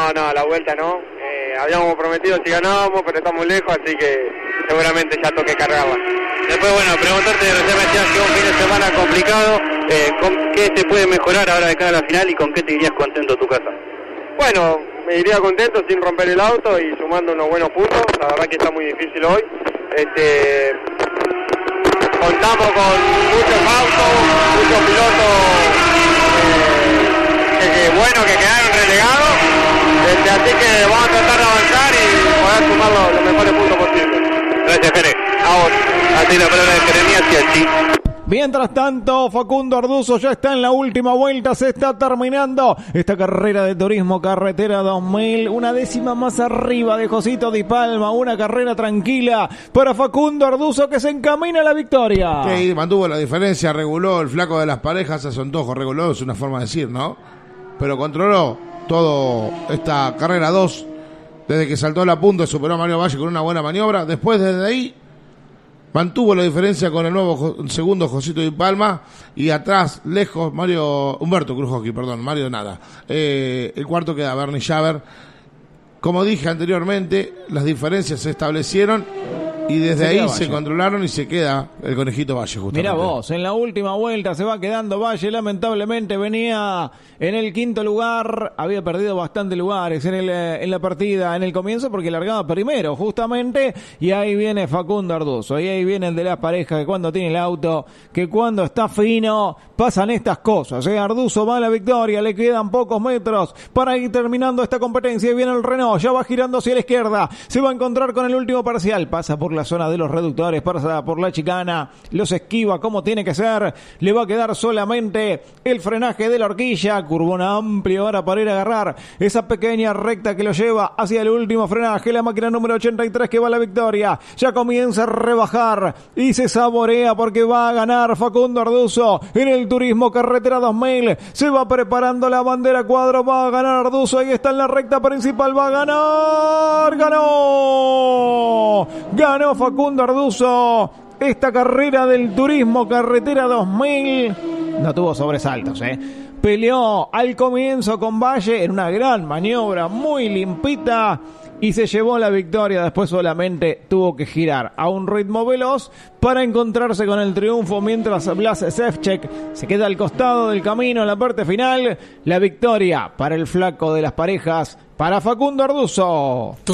No, la vuelta no. Habíamos prometido si ganábamos, pero estamos lejos, así que seguramente ya toque cargarla. Después, bueno, preguntarte, recién me decías que un fin de semana complicado, ¿con qué se puede mejorar ahora de cara a la final y con qué te irías contento a tu casa? Bueno, me iría contento sin romper el auto y sumando unos buenos puntos. La verdad que está muy difícil hoy. Contamos con muchos autos, muchos pilotos buenos que quedaron relegados. Así que vamos a tratar de avanzar y poder sumar los mejores puntos posibles. Gracias, Jere. A vos. Así la palabra de Jeremías y así. Mientras tanto, Facundo Arduzo ya está en la última vuelta, se está terminando esta carrera de turismo carretera 2000, una décima más arriba de Josito Di Palma, una carrera tranquila para Facundo Arduzo que se encamina a la victoria. Sí, mantuvo la diferencia, reguló el flaco de las parejas a su antojo, reguló es una forma de decir, ¿no? Pero controló todo esta carrera 2, desde que saltó la punta superó a Mario Valle con una buena maniobra, después desde ahí mantuvo la diferencia con el nuevo segundo Josito Di Palma y atrás, lejos, Humberto Cruz-Hockey, Mario nada. El cuarto queda Bernie Schaber. Como dije anteriormente, las diferencias se establecieron y desde ahí se controlaron y se queda el conejito Valle justamente. Mirá vos, en la última vuelta se va quedando Valle, lamentablemente venía en el quinto lugar, había perdido bastante lugares en la partida, en el comienzo porque largaba primero justamente, y ahí viene Facundo Arduzo, y ahí vienen de las parejas que cuando tiene el auto, que cuando está fino, pasan estas cosas, Arduzo va a la victoria, le quedan pocos metros para ir terminando esta competencia, y viene el Renault, ya va girando hacia la izquierda, se va a encontrar con el último parcial, pasa por la zona de los reductores, pasa por la chicana, los esquiva como tiene que ser, le va a quedar solamente el frenaje de la horquilla, curvón amplio ahora para ir a agarrar esa pequeña recta que lo lleva hacia el último frenaje, la máquina número 83 que va a la victoria, ya comienza a rebajar y se saborea porque va a ganar Facundo Arduzo en el Turismo Carretera 2000, se va preparando la bandera cuadro, va a ganar Arduzo, ahí está en la recta principal, va a ganar, ganó Facundo Arduzo esta carrera del Turismo Carretera 2000, no tuvo sobresaltos, peleó al comienzo con Valle en una gran maniobra muy limpita y se llevó la victoria, después solamente tuvo que girar a un ritmo veloz para encontrarse con el triunfo, mientras Blas Sevchek se queda al costado del camino en la parte final, la victoria para el flaco de las parejas, para Facundo Arduzo.